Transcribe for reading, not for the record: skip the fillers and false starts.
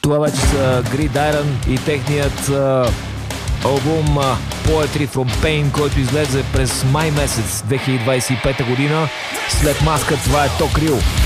Това вече са Gridiron и техният албум Poetry from Pain, който излезе през май месец 2025 година. След Маска това е Токрил.